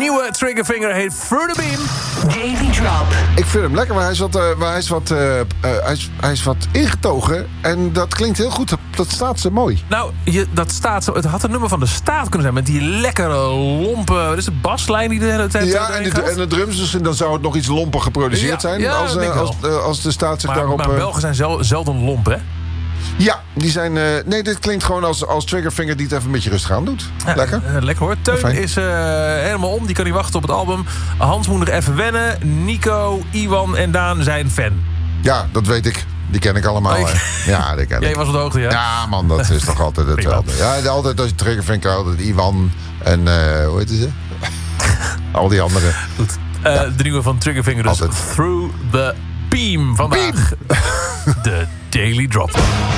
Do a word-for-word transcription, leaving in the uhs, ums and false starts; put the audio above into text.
nieuwe Triggerfinger heet Through the Beam. Daily Drop. Ik vind hem lekker, maar hij is wat, uh, maar hij is wat, uh, uh, hij is, hij is wat ingetogen. En dat klinkt heel goed. Dat staat zo mooi. Nou, je, dat staat zo. Het had een nummer van de staat kunnen zijn. Met die lekkere lompe... Wat is de baslijn die de hele tijd... Ja, en de, en de drums. Dus dan zou het nog iets lomper geproduceerd Ja, zijn. ja, als, dat denk uh, ik als, wel. uh, als de staat zich Maar, daarop... maar uh, Belgen zijn zel, zelden lomp, hè? Ja, die zijn... Uh, nee, dit klinkt gewoon als, als Triggerfinger die het even een beetje rustig aan doet. Ja, Lekker. uh, lekker hoor. Teun Fijn. is uh, helemaal om. Die kan niet wachten op het album. Hans moet nog even wennen. Nico, Iwan en Daan zijn fan. Ja, dat weet ik. Die ken ik allemaal. Oh, ik- hè. Ja, die ken Jij ik. was op de hoogte, ja? Ja, man, dat is toch altijd hetzelfde. Ja, altijd als je Triggerfinger, altijd Iwan en... Uh, hoe heet ze? Al die anderen. Goed. Uh, Ja. De nieuwe van Triggerfinger dus. Altijd. Through the Beam vandaag. De Daily Drop.